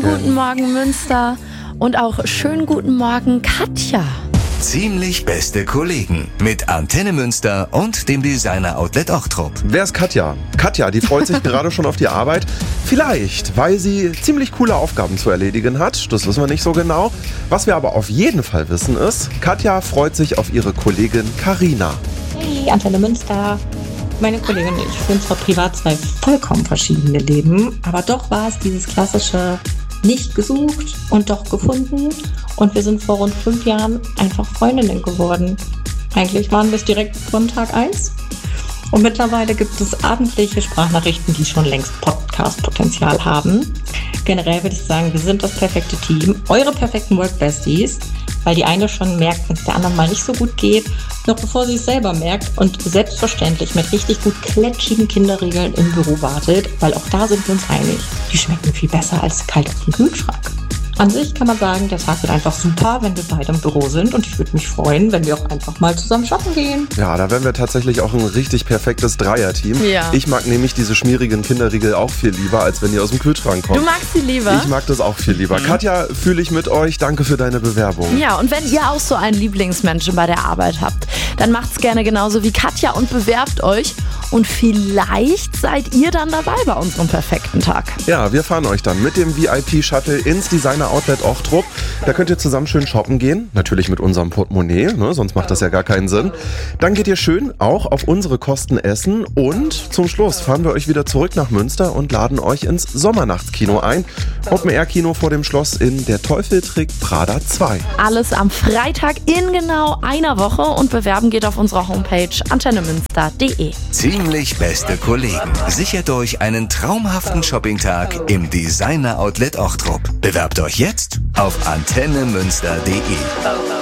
guten Morgen Münster und auch schönen guten Morgen Katja. Ziemlich beste Kollegen mit Antenne Münster und dem Designer Outlet Ochtrup. Wer ist Katja? Katja, die freut sich gerade schon auf die Arbeit. Vielleicht, weil sie ziemlich coole Aufgaben zu erledigen hat. Das wissen wir nicht so genau. Was wir aber auf jeden Fall wissen ist, Katja freut sich auf ihre Kollegin Carina. Hey, Antenne Münster. Meine Kollegin und ich führen zwar privat zwei vollkommen verschiedene Leben, aber doch war es dieses klassische nicht gesucht und doch gefunden. Und wir sind vor rund 5 Jahren einfach Freundinnen geworden. Eigentlich waren wir es direkt von Tag 1. Und mittlerweile gibt es abendliche Sprachnachrichten, die schon längst Podcast-Potenzial haben. Generell würde ich sagen, wir sind das perfekte Team, eure perfekten Work-Besties, weil die eine schon merkt, wenn es der anderen mal nicht so gut geht, noch bevor sie es selber merkt und selbstverständlich mit richtig gut klatschigen Kinderriegeln im Büro wartet, weil auch da sind wir uns einig, die schmecken viel besser als kalt aus dem Kühlschrank. An sich kann man sagen, der Tag wird einfach super, wenn wir beide im Büro sind und ich würde mich freuen, wenn wir auch einfach mal zusammen shoppen gehen. Ja, da wären wir tatsächlich auch ein richtig perfektes Dreierteam. Ja. Ich mag nämlich diese schmierigen Kinderriegel auch viel lieber, als wenn die aus dem Kühlschrank kommen. Du magst sie lieber? Ich mag das auch viel lieber. Katja, fühle ich mit euch. Danke für deine Bewerbung. Ja, und wenn ihr auch so einen Lieblingsmenschen bei der Arbeit habt, dann macht's gerne genauso wie Katja und bewerbt euch. Und vielleicht seid ihr dann dabei bei unserem perfekten Tag. Ja, wir fahren euch dann mit dem VIP-Shuttle ins Designer Outlet Ochtrup. Da könnt ihr zusammen schön shoppen gehen. Natürlich mit unserem Portemonnaie, ne? Sonst macht das ja gar keinen Sinn. Dann geht ihr schön auch auf unsere Kosten essen. Und zum Schluss fahren wir euch wieder zurück nach Münster und laden euch ins Sommernachtskino ein. Open-Air-Kino vor dem Schloss in Der Teufel trägt Prada 2. Alles am Freitag in genau einer Woche und bewerben geht auf unserer Homepage antennemünster.de. Ziemlich beste Kollegen. Sichert euch einen traumhaften Shoppingtag im Designer Outlet Ochtrup. Bewerbt euch jetzt auf antennemünster.de.